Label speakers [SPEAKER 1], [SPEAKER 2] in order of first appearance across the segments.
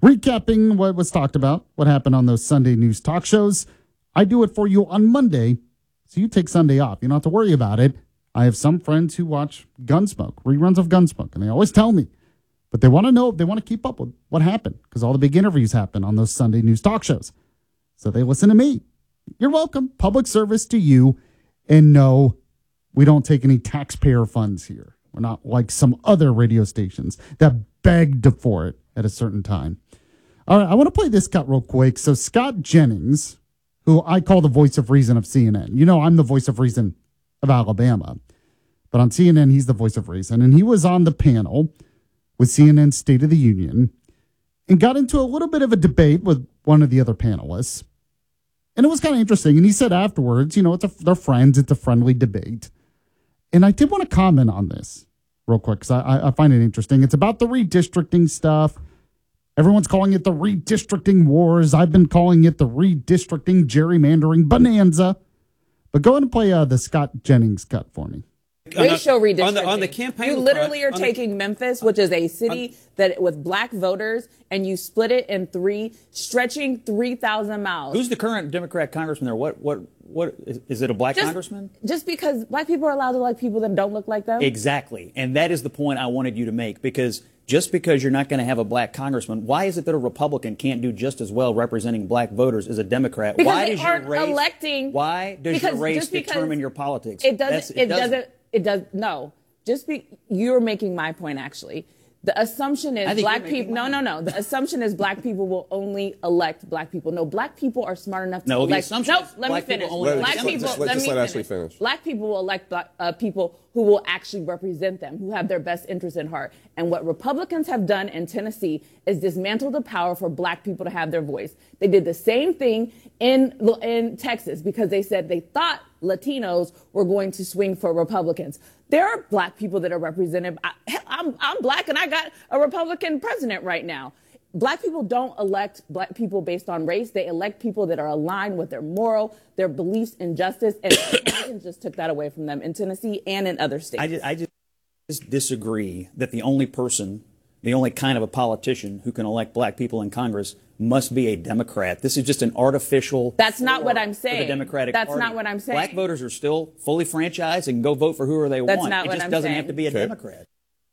[SPEAKER 1] recapping what was talked about, what happened on those Sunday news talk shows. I do it for you on Monday, so you take Sunday off. You don't have to worry about it. I have some friends who watch Gunsmoke, reruns of Gunsmoke, and they always tell me. But they want to know, they want to keep up with what happened, because all the big interviews happen on those Sunday news talk shows. So they listen to me. You're welcome. Public service to you. And no, we don't take any taxpayer funds here. We're not like some other radio stations that begged for it at a certain time. All right, I want to play this cut real quick. So Scott Jennings, who I call the voice of reason of CNN. You know, I'm the voice of reason of Alabama. But on CNN, he's the voice of reason. And he was on the panel with CNN's State of the Union and got into a little bit of a debate with one of the other panelists. And it was kind of interesting. And he said afterwards, you know, they're friends. It's a friendly debate. And I did want to comment on this real quick because I find it interesting. It's about the redistricting stuff. Everyone's calling it the redistricting wars. I've been calling it the redistricting gerrymandering bonanza. But go ahead and play the Scott Jennings cut for me.
[SPEAKER 2] Racial redistricting.
[SPEAKER 3] On the campaign,
[SPEAKER 2] you literally are taking Memphis, which is a city that with black voters, and you split it in three, stretching 3,000 miles.
[SPEAKER 3] Who's the current Democrat congressman there? What is it? A black congressman?
[SPEAKER 2] Just because black people are allowed to like people that don't look like them.
[SPEAKER 3] Exactly, and that is the point I wanted you to make, because just because you're not going to have a black congressman, why is it that a Republican can't do just as well representing black voters as a Democrat?
[SPEAKER 2] Because
[SPEAKER 3] why
[SPEAKER 2] they
[SPEAKER 3] does
[SPEAKER 2] aren't
[SPEAKER 3] your race,
[SPEAKER 2] electing.
[SPEAKER 3] Why does your race determine your politics?
[SPEAKER 2] It doesn't. It does. No, you're making my point, actually. The assumption is black people. No. The assumption is black people will only elect black people. No, black people are smart enough to elect.
[SPEAKER 3] The assumption is
[SPEAKER 2] let me finish. Black people will elect people who will actually represent them, who have their best interests in heart. And what Republicans have done in Tennessee is dismantle the power for black people to have their voice. They did the same thing in Texas because they said they thought Latinos were going to swing for Republicans. There are black people that are represented. I'm black and I got a Republican president right now. Black people don't elect black people based on race. They elect people that are aligned with their their beliefs in justice. And Republicans just took that away from them in Tennessee and in other states.
[SPEAKER 3] I just disagree that the only kind of a politician who can elect black people in Congress must be a Democrat. This is just an artificial.
[SPEAKER 2] That's not what I'm saying.
[SPEAKER 3] For the Democratic
[SPEAKER 2] That's
[SPEAKER 3] Party.
[SPEAKER 2] not what I'm saying.
[SPEAKER 3] Black voters are still fully franchised and can go vote for whoever they
[SPEAKER 2] That's
[SPEAKER 3] want.
[SPEAKER 2] Not
[SPEAKER 3] it
[SPEAKER 2] what
[SPEAKER 3] just
[SPEAKER 2] I'm
[SPEAKER 3] doesn't
[SPEAKER 2] saying.
[SPEAKER 3] have to be a Democrat.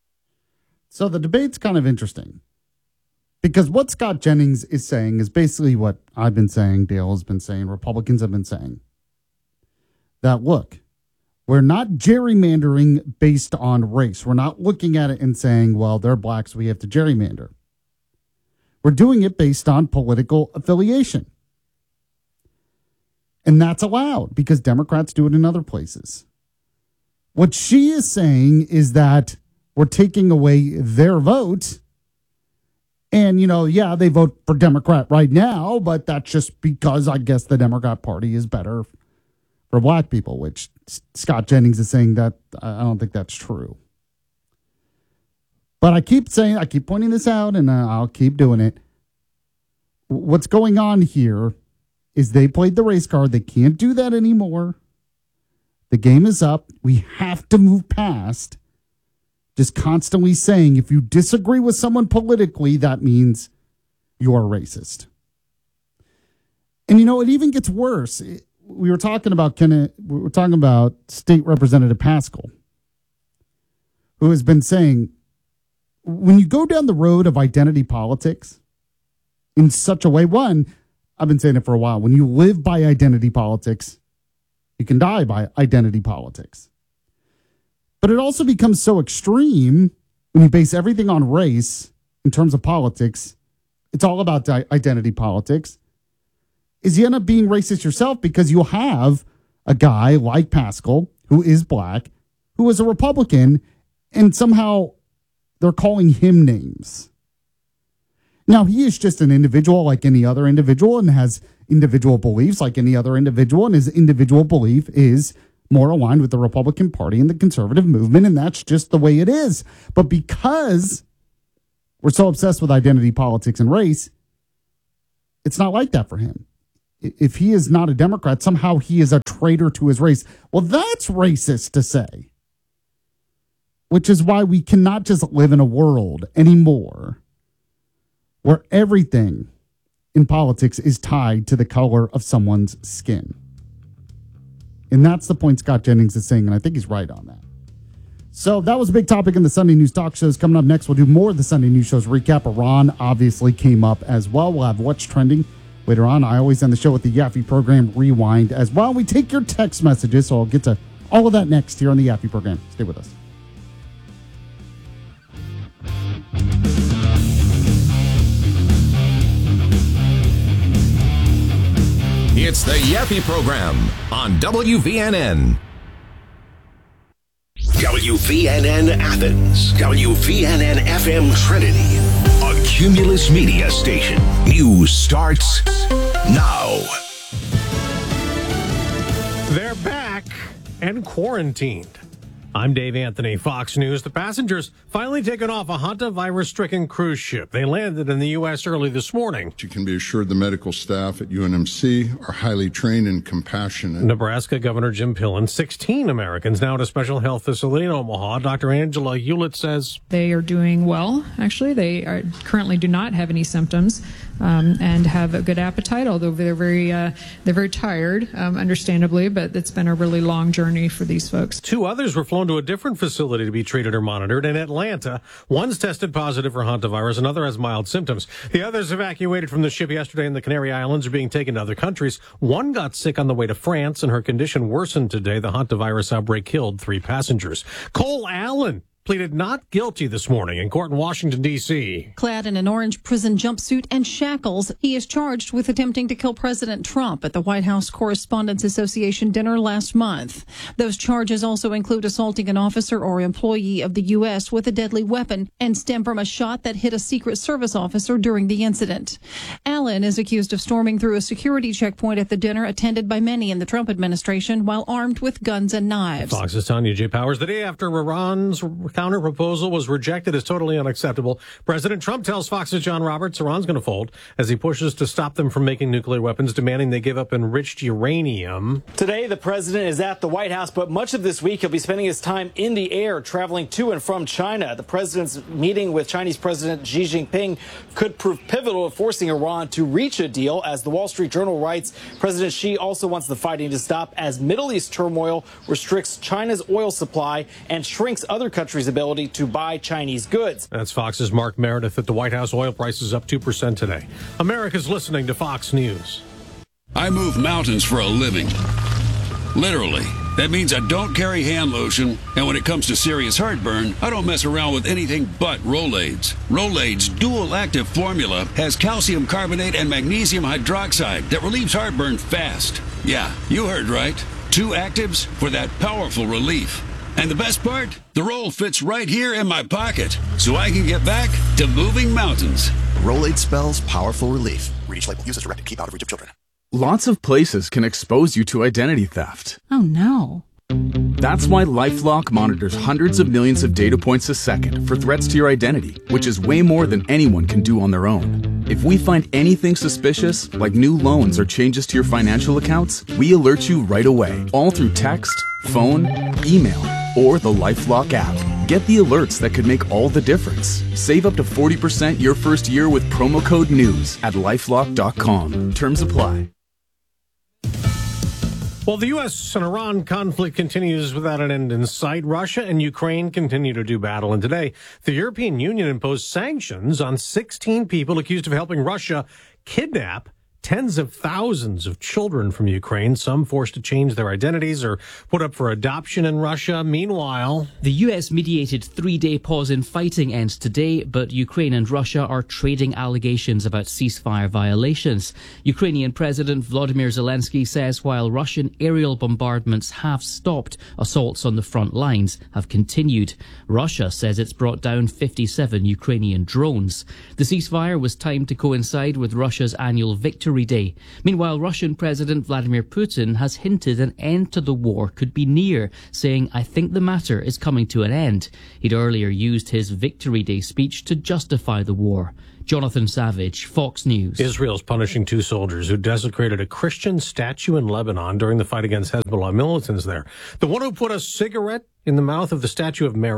[SPEAKER 1] So the debate's kind of interesting because what Scott Jennings is saying is basically what I've been saying, Dale has been saying, Republicans have been saying. That, look, we're not gerrymandering based on race. We're not looking at it and saying, well, they're black, so we have to gerrymander. We're doing it based on political affiliation. And that's allowed because Democrats do it in other places. What she is saying is that we're taking away their vote. And, you know, yeah, they vote for Democrat right now, but that's just because I guess the Democrat Party is better for black people, which Scott Jennings is saying that I don't think that's true. But I keep pointing this out, and I'll keep doing it. What's going on here is they played the race card. They can't do that anymore. The game is up. We have to move past just constantly saying if you disagree with someone politically, that means you're racist. And, you know, it even gets worse. We were talking about State Representative Paschal, who has been saying, when you go down the road of identity politics in such a way, one, I've been saying it for a while, when you live by identity politics, you can die by identity politics. But it also becomes so extreme when you base everything on race in terms of politics. It's all about identity politics. Is you end up being racist yourself because you'll have a guy like Paschal, who is black, who is a Republican, and somehow they're calling him names. Now, he is just an individual like any other individual and has individual beliefs like any other individual, and his individual belief is more aligned with the Republican Party and the conservative movement, and that's just the way it is. But because we're so obsessed with identity politics and race, it's not like that for him. If he is not a Democrat, somehow he is a traitor to his race. Well, that's racist to say. Which is why we cannot just live in a world anymore where everything in politics is tied to the color of someone's skin. And that's the point Scott Jennings is saying, and I think he's right on that. So that was a big topic in the Sunday News Talk shows. Coming up next, we'll do more of the Sunday News shows recap. Iran obviously came up as well. We'll have What's Trending later on. I always end the show with the Yaffe program Rewind as well. We take your text messages, so I'll get to all of that next here on the Yaffe program. Stay with us.
[SPEAKER 4] It's the Yaffe program on WVNN.
[SPEAKER 5] WVNN Athens, WVNN FM Trinity, a Cumulus Media station. News starts now.
[SPEAKER 6] They're back and quarantined. I'm Dave Anthony, Fox News. The passengers finally taken off a hantavirus-stricken cruise ship. They landed in the U.S. early this morning.
[SPEAKER 7] You can be assured the medical staff at UNMC are highly trained and compassionate.
[SPEAKER 6] Nebraska Governor Jim Pillen, 16 Americans now at a special health facility in Omaha. Dr. Angela Hewlett says
[SPEAKER 8] they are doing well, actually. They currently do not have any symptoms and have a good appetite, although they're very tired, understandably, but it's been a really long journey for these folks.
[SPEAKER 6] 2 others were flown to a different facility to be treated or monitored in Atlanta. One's tested positive for hantavirus, another has mild symptoms. The others evacuated from the ship yesterday in the Canary Islands are being taken to other countries. One got sick on the way to France, and her condition worsened today. The hantavirus outbreak killed 3 passengers. Cole Allen pleaded not guilty this morning in court in Washington, D.C.
[SPEAKER 9] Clad in an orange prison jumpsuit and shackles, he is charged with attempting to kill President Trump at the White House Correspondents Association dinner last month. Those charges also include assaulting an officer or employee of the U.S. with a deadly weapon and stem from a shot that hit a Secret Service officer during the incident. Allen is accused of storming through a security checkpoint at the dinner attended by many in the Trump administration while armed with guns and knives.
[SPEAKER 6] Fox's Tanya J. Powers. The day after Iran's counter proposal was rejected as totally unacceptable, President Trump tells Fox's John Roberts Iran's going to fold as he pushes to stop them from making nuclear weapons, demanding they give up enriched uranium.
[SPEAKER 10] Today, the president is at the White House, but much of this week he'll be spending his time in the air, traveling to and from China. The president's meeting with Chinese President Xi Jinping could prove pivotal in forcing Iran to reach a deal. As the Wall Street Journal writes, President Xi also wants the fighting to stop as Middle East turmoil restricts China's oil supply and shrinks other countries' ability to buy Chinese goods.
[SPEAKER 6] That's Fox's Mark Meredith at the White House. Oil prices up 2% today. America's listening to Fox News.
[SPEAKER 11] I move mountains for a living. Literally. That means I don't carry hand lotion, and when it comes to serious heartburn, I don't mess around with anything but Rolaids. Rolaids' dual-active formula has calcium carbonate and magnesium hydroxide that relieves heartburn fast. Yeah, you heard right. 2 actives for that powerful relief. And the best part? The roll fits right here in my pocket, so I can get back to moving mountains.
[SPEAKER 12] Rolaids spells powerful relief. Read each label. Use as directed. Keep out of reach of children.
[SPEAKER 13] Lots of places can expose you to identity theft.
[SPEAKER 9] Oh, no.
[SPEAKER 13] That's why LifeLock monitors hundreds of millions of data points a second for threats to your identity, which is way more than anyone can do on their own. If we find anything suspicious, like new loans or changes to your financial accounts, we alert you right away, all through text, phone, email, or the LifeLock app. Get the alerts that could make all the difference. Save up to 40% your first year with promo code NEWS at LifeLock.com. Terms apply.
[SPEAKER 6] Well, the U.S. and Iran conflict continues without an end in sight. Russia and Ukraine continue to do battle. And today, the European Union imposed sanctions on 16 people accused of helping Russia kidnap tens of thousands of children from Ukraine, some forced to change their identities or put up for adoption in Russia. Meanwhile,
[SPEAKER 14] the U.S. mediated 3-day pause in fighting ends today, but Ukraine and Russia are trading allegations about ceasefire violations. Ukrainian President Volodymyr Zelensky says while Russian aerial bombardments have stopped, assaults on the front lines have continued. Russia says it's brought down 57 Ukrainian drones. The ceasefire was timed to coincide with Russia's annual Victory Day. Meanwhile, Russian President Vladimir Putin has hinted an end to the war could be near, saying, "I think the matter is coming to an end." He'd earlier used his Victory Day speech to justify the war. Jonathan Savage, Fox News.
[SPEAKER 6] Israel's punishing 2 soldiers who desecrated a Christian statue in Lebanon during the fight against Hezbollah militants there. The one who put a cigarette in the mouth of the statue of Mary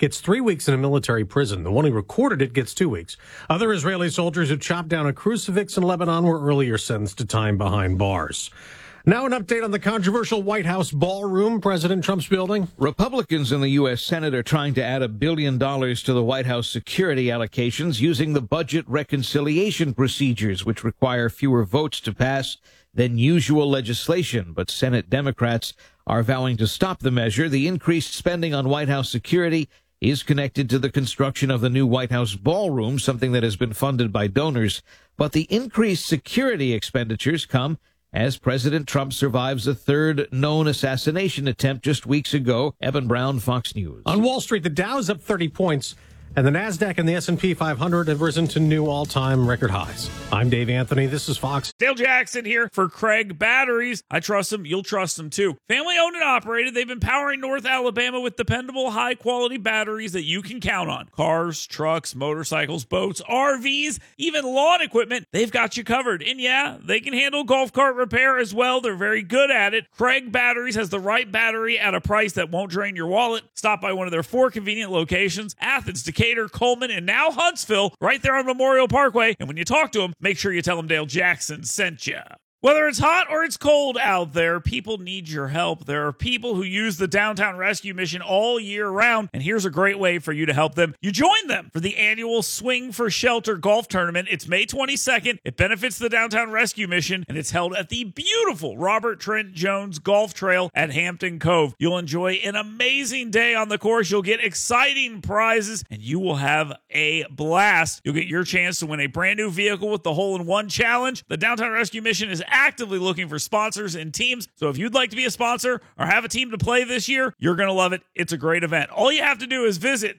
[SPEAKER 6] gets 3 weeks in a military prison. The one who recorded it gets 2 weeks. Other Israeli soldiers who chopped down a crucifix in Lebanon were earlier sentenced to time behind bars. Now an update on the controversial White House ballroom President Trump's building.
[SPEAKER 15] Republicans in the U.S. Senate are trying to add $1 billion to the White House security allocations using the budget reconciliation procedures, which require fewer votes to pass than usual legislation. But Senate Democrats are vowing to stop the measure. The increased spending on White House security is connected to the construction of the new White House ballroom, something that has been funded by donors. But the increased security expenditures come as President Trump survives a third known assassination attempt just weeks ago. Evan Brown, Fox News.
[SPEAKER 6] On Wall Street, the Dow is up 30 points, and the NASDAQ and the S&P 500 have risen to new all-time record highs. I'm Dave Anthony. This is Fox.
[SPEAKER 16] Dale Jackson here for Craig Batteries. I trust them. You'll trust them, too. Family owned and operated, they've been powering North Alabama with dependable, high-quality batteries that you can count on. Cars, trucks, motorcycles, boats, RVs, even lawn equipment, they've got you covered. And yeah, they can handle golf cart repair as well. They're very good at it. Craig Batteries has the right battery at a price that won't drain your wallet. Stop by one of their 4 convenient locations: Athens, Decatur, Coleman, and now Huntsville, right there on Memorial Parkway. And when you talk to them, make sure you tell them Dale Jackson sent you. Whether it's hot or it's cold out there, people need your help. There are people who use the Downtown Rescue Mission all year round, and here's a great way for you to help them. You join them for the annual Swing for Shelter golf tournament. It's May 22nd. It benefits the Downtown Rescue Mission, and it's held at the beautiful Robert Trent Jones Golf Trail at Hampton Cove. You'll enjoy an amazing day on the course. You'll get exciting prizes, and you will have a blast. You'll get your chance to win a brand new vehicle with the Hole-in-One Challenge. The Downtown Rescue Mission is actively looking for sponsors and teams. So if you'd like to be a sponsor or have a team to play this year, you're going to love it. It's a great event. All you have to do is visit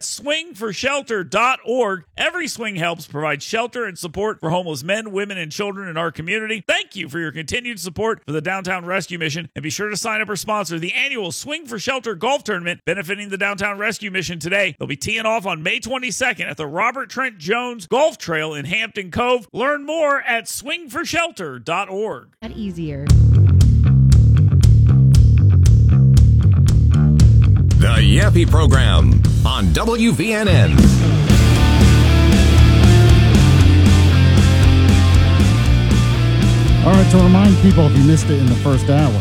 [SPEAKER 16] swingforshelter.org. Every swing helps provide shelter and support for homeless men, women, and children in our community. Thank you for your continued support for the Downtown Rescue Mission, and be sure to sign up or sponsor the annual Swing for Shelter golf tournament benefiting the Downtown Rescue Mission today. They'll be teeing off on May 22nd at the Robert Trent Jones Golf Trail in Hampton Cove. Learn more at swingforshelter.org.
[SPEAKER 17] Easier.
[SPEAKER 4] The Yappy Program on WVNN.
[SPEAKER 1] All right, to remind people, if you missed it in the first hour,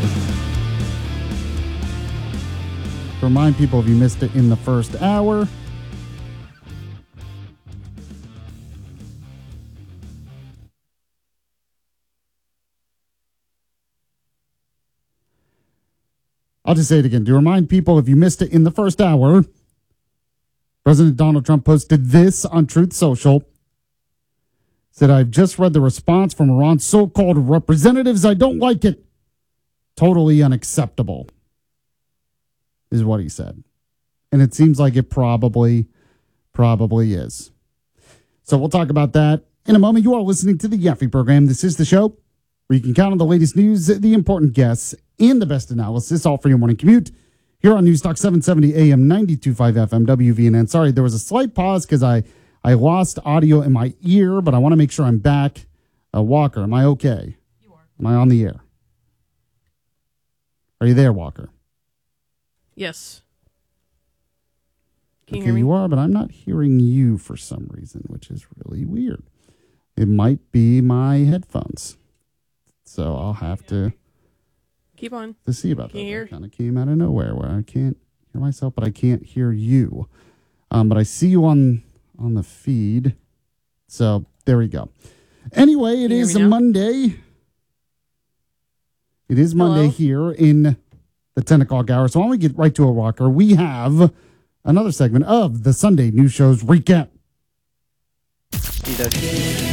[SPEAKER 1] I'll just say it again. To remind people, if you missed it in the first hour, President Donald Trump posted this on Truth Social. Said, I've just read the response from Iran's so-called representatives. I don't like it. Totally unacceptable, is what he said. And it seems like it probably is. So we'll talk about that in a moment. You are listening to the Yaffee Program. This is the show where you can count on the latest news, the important guests, and the best analysis, all for your morning commute here on News Talk 770 AM 92.5 FM WVNN. Sorry, there was a slight pause because I lost audio in my ear, but I want to make sure I'm back. Walker, am I okay? You are. Am I on the air? Are you there, Walker?
[SPEAKER 18] Yes.
[SPEAKER 1] Can you hear me? You are, but I'm not hearing you for some reason, which is really weird. It might be my headphones. So I'll have to
[SPEAKER 18] keep on
[SPEAKER 1] to see about that.
[SPEAKER 18] It
[SPEAKER 1] kind of came out of nowhere where I can't hear myself, but I can't hear you. But I see you on the feed. So there we go. Anyway, it is a Monday. It is Monday here in the 10 o'clock hour. So why don't we get right to it, Walker? We have another segment of the Sunday News Show's Recap.